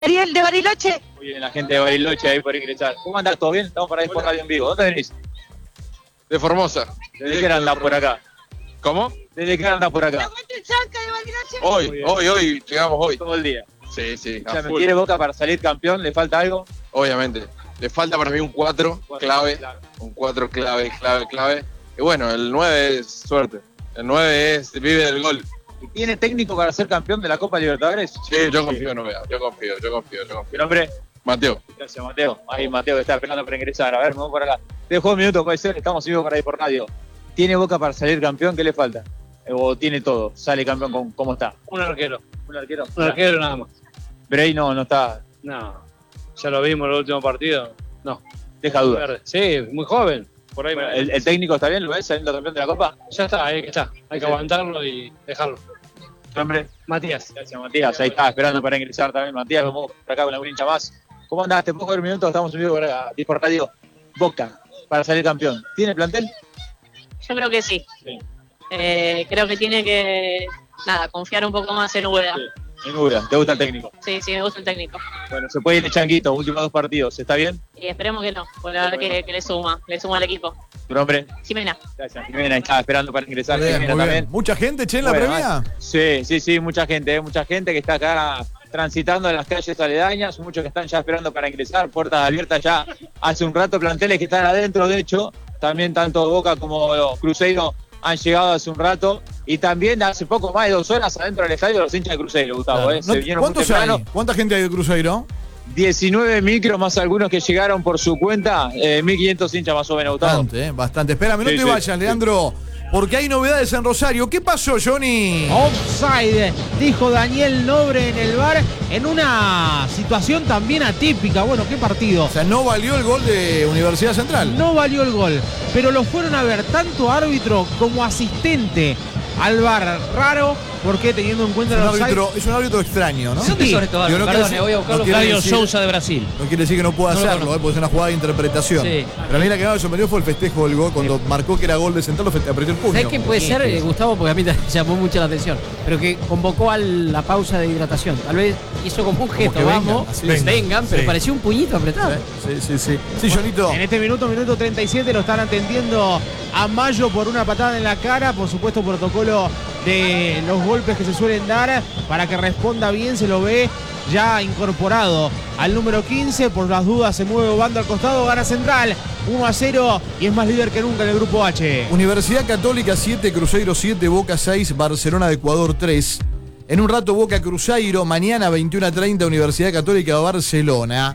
Ariel de Bariloche. Muy bien, la gente de Bariloche ahí por ingresar. ¿Cómo andás? ¿Todo bien? Estamos para ir por radio en vivo. ¿Dónde venís? De Formosa. ¿Desde qué hora andás por acá? ¿Cómo? ¿Desde qué hora andás por acá? Hoy, llegamos hoy. Todo el día. Sí, O sea, ¿me quiere Boca para salir campeón? ¿Le falta algo? obviamente. Le falta para mí un 4 clave, un 4 clave. Y bueno, el 9 es suerte. El 9 vive del gol. ¿Tiene técnico para ser campeón de la Copa Libertadores? Sí, yo confío, yo confío. ¿Qué nombre? Mateo. Gracias, Mateo. Ahí Mateo que está esperando para ingresar. A ver, me voy por acá. Te dejo un minuto, puede ser. Estamos vivos para ir por radio. ¿Tiene Boca para salir campeón? ¿Qué le falta? ¿O tiene todo? ¿Sale campeón cómo está? Un arquero. ¿Un arquero? Un arquero nada más. Bray no está. No. Ya lo vimos en el último partido. No. Deja dudas. Verde. Sí, muy joven. Por ahí. Bueno, ¿el técnico está bien? ¿Lo ves saliendo campeón de la Copa? Ya está, ahí está. Hay que aguantarlo y dejarlo. ¿Tu nombre? Matías. Gracias, Matías. Ahí está, esperando para ingresar también. Matías, vamos por acá con la wincha más. ¿Cómo andás? ¿Te puedo ver un minuto? Estamos en vivo por radio. Boca, para salir campeón. ¿Tiene plantel? Yo creo que sí. Creo que tiene que, confiar un poco más en Ubeda. Sí, en Ubeda. ¿Te gusta el técnico? Sí, me gusta el técnico. Bueno, se puede ir de changuito, últimos 2 partidos. ¿Está bien? Y esperemos que no, por la verdad que le suma al equipo. ¿Tu nombre? Jimena. Gracias, Jimena. Estaba esperando para ingresar. Muy bien, Jimena muy bien. también. ¿Mucha gente, che, en la previa? Sí, mucha gente que está acá transitando en las calles aledañas, muchos que están ya esperando para ingresar, puertas abiertas ya hace un rato, planteles que están adentro, de hecho, también tanto Boca como Cruzeiro han llegado hace un rato, y también hace poco más de 2 horas adentro del estadio los hinchas de Cruzeiro, Gustavo. Claro. Se vinieron muy ¿Cuántos temprano. hay? ¿Cuánta gente hay de Cruzeiro? 19 micros más algunos que llegaron por su cuenta, 1.500 hinchas más o menos, Gustavo. Bastante. Espérame, no Sí, te sí, vayas, Leandro, porque hay novedades en Rosario. ¿Qué pasó, Johnny? Offside, dijo Daniel Nobre en el VAR, en una situación también atípica. Bueno, ¿qué partido? O sea, no valió el gol de Universidad Central. No valió el gol, pero lo fueron a ver tanto árbitro como asistente al VAR. Raro, porque teniendo en cuenta Es un árbitro extraño, ¿no? Sí. Voy a buscarlo. Flavio Sousa de Brasil. No quiere decir que no pueda No lo hacerlo, conozco. porque es una jugada de interpretación. Sí. Pero a mí la que más me sorprendió fue el festejo del gol. Cuando marcó que era gol de Central, apretó el puño. ¿Sabes qué puede ser, Gustavo? Porque a mí me llamó mucho la atención. Pero que convocó a la pausa de hidratación. Tal vez hizo como un gesto, que vengan, vamos, así vengan, pero sí. parecía un puñito apretado. Sí, Jonito. En este minuto 37, lo están atendiendo a Mayo por una patada en la cara. Por supuesto, protocolo de los golpes que se suelen dar para que responda bien. Se lo ve ya incorporado al número 15. Por las dudas se mueve Obando al costado. Gana Central 1-0 y es más líder que nunca en el grupo H. Universidad Católica 7, Cruzeiro 7, Boca 6, Barcelona de Ecuador 3. En un rato Boca Cruzeiro, mañana 21:30 Universidad Católica Barcelona.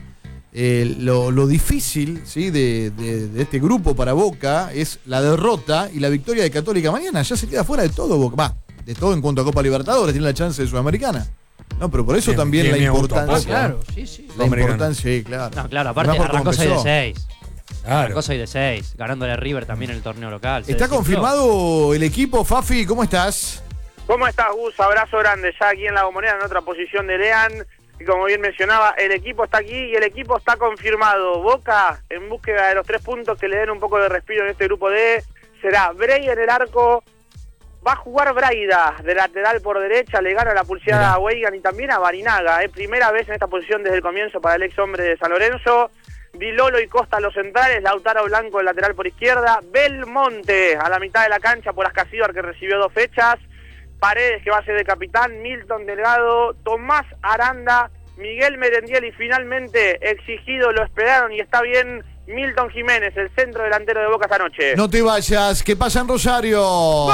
Lo difícil, ¿sí?, de este grupo para Boca es la derrota y la victoria de Católica mañana. Ya se queda fuera de todo Boca. Va, de todo en cuanto a Copa Libertadores, tiene la chance de Sudamericana. No, pero por eso también la importancia. Claro, sí. La importancia, sí, claro. No, claro, aparte Además, arrancó 6 de empezó. 6. Arrancó 6 de 6, ganándole a River también en el torneo local. Se ¿Está desinfló. confirmado el equipo, Fafi? ¿Cómo estás? ¿Cómo estás, Gus? Abrazo grande. Ya aquí en La Bombonera, en otra posición de Lean. Y como bien mencionaba, el equipo está aquí y el equipo está confirmado. Boca, en búsqueda de los 3 puntos que le den un poco de respiro en este grupo D, será Bray en el arco. Va a jugar Braida de lateral por derecha, le gana la pulseada a Weigan y también a Barinaga. Primera vez en esta posición desde el comienzo para el ex hombre de San Lorenzo. Vilolo y Costa los centrales, Lautaro Blanco el lateral por izquierda, Belmonte a la mitad de la cancha por Ascasíbar que recibió 2 fechas, Paredes que va a ser de capitán, Milton Delgado, Tomás Aranda, Miguel Merendiel y finalmente exigido, lo esperaron y está bien, Milton Jiménez, el centro delantero de Boca esta noche. No te vayas, ¿qué pasa en Rosario? ¡Gol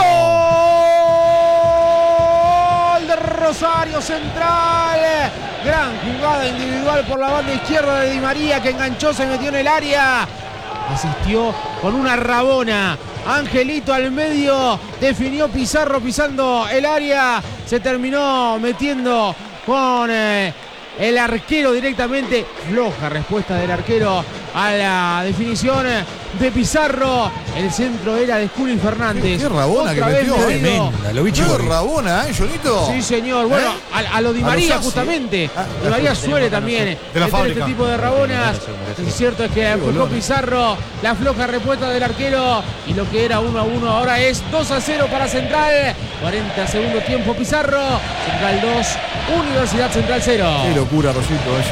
de Rosario Central! Gran jugada individual por la banda izquierda de Di María, que enganchó, se metió en el área. Asistió con una rabona. Angelito al medio, definió Pizarro pisando el área. Se terminó metiendo con el arquero directamente. Floja respuesta del arquero a la definición de Pizarro. El centro era de Juli Fernández. Qué rabona Otra que vez metió. medido. Lo vi rabona, Jonito. Sí, señor. Bueno, a lo Di A María, los justamente. Di María suele también de la meter fábrica. este tipo de rabonas. Lo cierto es que empujó Pizarro. La floja respuesta del arquero. Y lo que era 1-1 ahora es 2-0 para Central. 40 segundo tiempo Pizarro. Central 2, Universidad Central 0. Qué locura, Rosito.